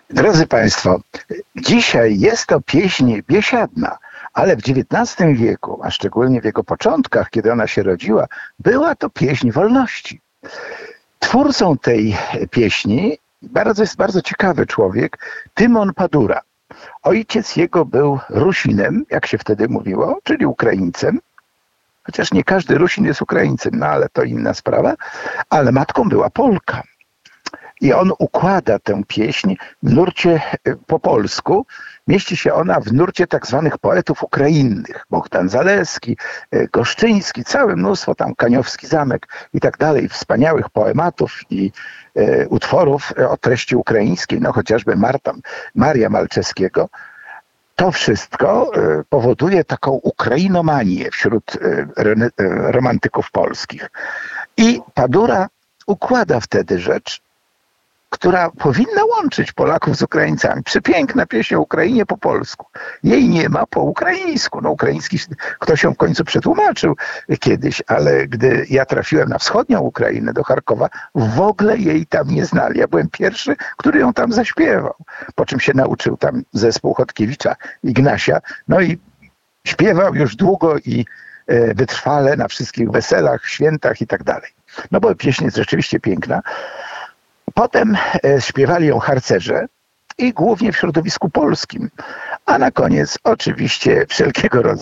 Drodzy Państwo, dzisiaj jest to pieśń biesiadna, ale w XIX wieku, a szczególnie w jego początkach, kiedy ona się rodziła, była to pieśń wolności. Twórcą tej pieśni jest bardzo ciekawy człowiek, Tymon Padura. Ojciec jego był Rusinem, jak się wtedy mówiło, czyli Ukraińcem. Chociaż nie każdy Rusin jest Ukraińcem, no ale to inna sprawa. Ale matką była Polka. I on układa tę pieśń w nurcie po polsku. Mieści się ona w nurcie tak zwanych poetów ukrainnych. Bogdan Zaleski, Goszczyński, całe mnóstwo tam, Kaniowski Zamek i tak dalej. Wspaniałych poematów i utworów o treści ukraińskiej, no chociażby Maria Malczewskiego. To wszystko powoduje taką ukrainomanię wśród romantyków polskich. I Padura układa wtedy rzecz, która powinna łączyć Polaków z Ukraińcami. Przepiękna pieśń o Ukrainie po polsku. Jej nie ma po ukraińsku. No ukraiński ktoś ją w końcu przetłumaczył kiedyś, ale gdy ja trafiłem na wschodnią Ukrainę, do Charkowa, w ogóle jej tam nie znali. Ja byłem pierwszy, który ją tam zaśpiewał. Po czym się nauczył tam zespół Chodkiewicza, Ignasia. No i śpiewał już długo i wytrwale na wszystkich weselach, świętach i tak dalej. No bo pieśń jest rzeczywiście piękna. Potem śpiewali ją harcerze i głównie w środowisku polskim, a na koniec oczywiście wszelkiego rodzaju